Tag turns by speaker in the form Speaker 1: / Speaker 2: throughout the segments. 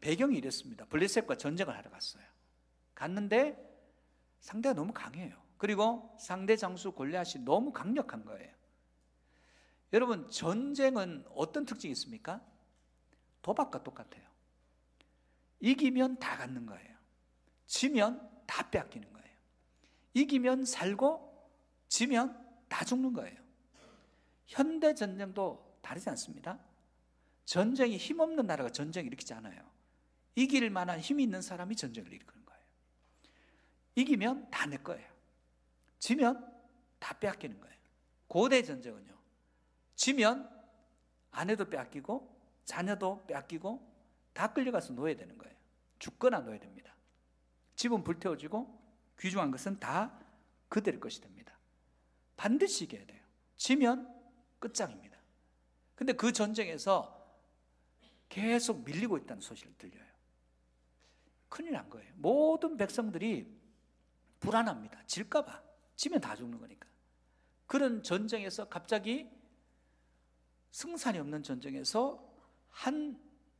Speaker 1: 배경이 이랬습니다. 블레셋과 전쟁을 하러 갔어요. 갔는데 상대가 너무 강해요. 그리고 상대 장수 골리앗이 너무 강력한 거예요. 여러분, 전쟁은 어떤 특징이 있습니까? 도박과 똑같아요. 이기면 다 갖는 거예요. 지면 다 빼앗기는 거예요. 이기면 살고 지면 다 죽는 거예요. 현대 전쟁도 다르지 않습니다. 전쟁이 힘없는 나라가 전쟁을 일으키지 않아요. 이길 만한 힘이 있는 사람이 전쟁을 일으키는 거예요. 이기면 다 내 거예요. 지면 다 빼앗기는 거예요. 고대 전쟁은요, 지면 아내도 빼앗기고 자녀도 빼앗기고 다 끌려가서 놓여야 되는 거예요. 죽거나 놓여야 됩니다. 집은 불태워지고 귀중한 것은 다 그들의 것이 됩니다. 반드시 이겨야 돼요. 지면 끝장입니다. 근데 그 전쟁에서 계속 밀리고 있다는 소식을 들려요. 큰일 난 거예요. 모든 백성들이 불안합니다. 질까봐. 지면 다 죽는 거니까. 그런 전쟁에서 갑자기 승산이 없는 전쟁에서 한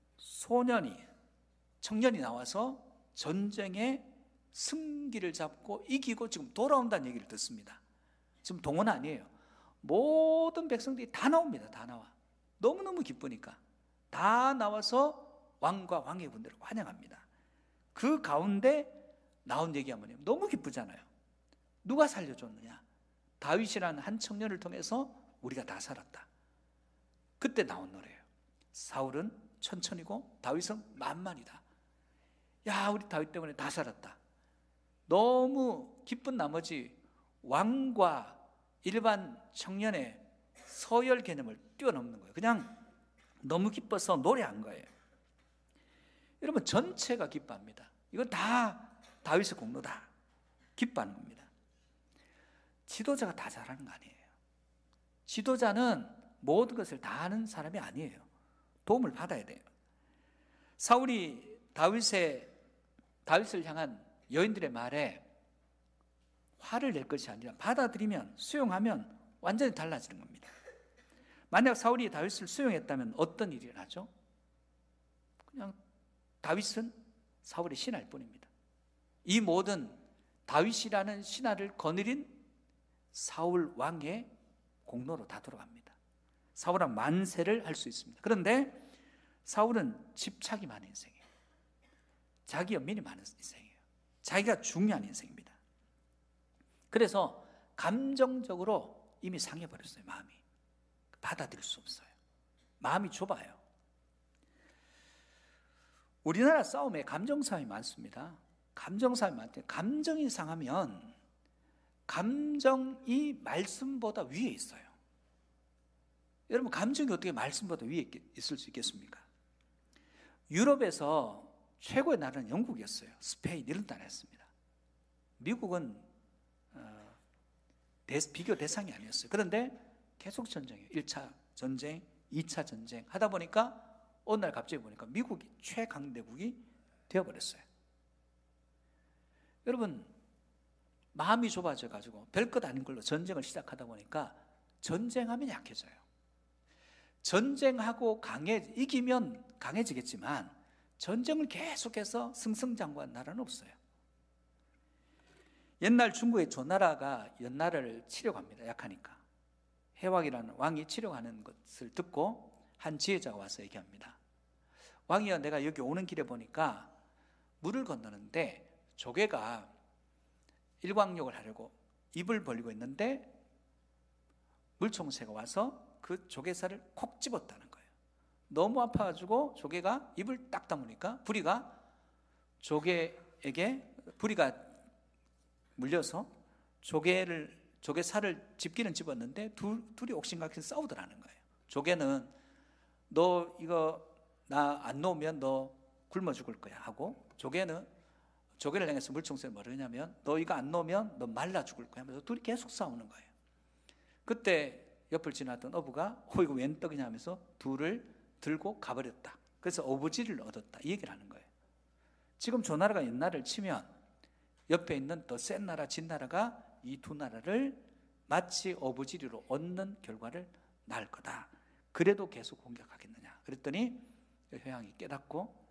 Speaker 1: 청년이 나와서 전쟁의 승기를 잡고 이기고 지금 돌아온다는 얘기를 듣습니다. 지금 동원 아니에요. 모든 백성들이 다 나옵니다. 다 나와. 너무너무 기쁘니까 다 나와서 왕과 왕의 군대를 환영합니다. 그 가운데 나온 얘기가 뭐냐면 너무 기쁘잖아요. 누가 살려줬느냐? 다윗이라는 한 청년을 통해서 우리가 다 살았다. 그때 나온 노래예요. 사울은 천천히고 다윗은 만만이다. 야, 우리 다윗 때문에 다 살았다. 너무 기쁜 나머지 왕과 일반 청년의 서열 개념을 뛰어넘는 거예요. 그냥 너무 기뻐서 노래한 거예요. 여러분, 전체가 기뻐합니다. 이건 다 다윗의 공로다. 기뻐하는 겁니다. 지도자가 다 잘하는 거 아니에요. 지도자는 모든 것을 다 아는 사람이 아니에요. 도움을 받아야 돼요. 사울이 다윗을 향한 여인들의 말에 화를 낼 것이 아니라 받아들이면, 수용하면 완전히 달라지는 겁니다. 만약 사울이 다윗을 수용했다면 어떤 일이 일어나죠? 그냥 다윗은 사울의 신하일 뿐입니다. 이 모든 다윗이라는 신하를 거느린 사울 왕의 공로로 다 돌아갑니다. 사울은 만세를 할 수 있습니다. 그런데 사울은 집착이 많은 인생이에요. 자기 연민이 많은 인생이에요. 자기가 중요한 인생입니다. 그래서 감정적으로 이미 상해버렸어요. 마음이 받아들일 수 없어요. 마음이 좁아요. 우리나라 싸움에 감정싸움이 많습니다. 감정싸움이 많대요. 감정이 상하면 감정이 말씀보다 위에 있어요. 여러분, 감정이 어떻게 말씀보다 위에 있을 수 있겠습니까? 유럽에서 최고의 나라는 영국이었어요. 스페인 이런 나라였습니다. 미국은 비교 대상이 아니었어요. 그런데 계속 전쟁이에요. 1차 전쟁, 2차 전쟁 하다 보니까 어느 날 갑자기 보니까 미국이 최강대국이 되어버렸어요. 여러분, 마음이 좁아져가지고 별것 아닌 걸로 전쟁을 시작하다 보니까 전쟁하면 약해져요. 전쟁하고 이기면 강해지겠지만 전쟁을 계속해서 승승장구한 나라는 없어요. 옛날 중국의 조나라가 연나라를 치려고 합니다. 약하니까. 해왕이라는 왕이 치려고 하는 것을 듣고 한 지혜자가 와서 얘기합니다. 왕이여, 내가 여기 오는 길에 보니까 물을 건너는데 조개가 일광욕을 하려고 입을 벌리고 있는데 물총새가 와서 그 조개살을 콕 집었다는 거예요. 너무 아파가지고 조개가 입을 딱 다무니까 부리가 물려서 조개살을 집기는 집었는데 둘이 옥신각신 싸우더라는 거예요. 조개는 너 이거 나 안 놓으면 너 굶어 죽을 거야 하고, 조개를 향해서 물총새는 뭐라 하냐면 너 이거 안 놓으면 너 말라 죽을 거야 하면서 둘이 계속 싸우는 거예요. 그때 옆을 지나던 어부가 이거 웬 떡이냐 하면서 둘을 들고 가버렸다. 그래서 어부지리를 얻었다, 이 얘기를 하는 거예요. 지금 조나라가 연나라를 치면 옆에 있는 더 센 나라 진나라가 이 두 나라를 마치 어부지리로 얻는 결과를 낳을 거다. 그래도 계속 공격하겠느냐. 그랬더니 효양이 깨닫고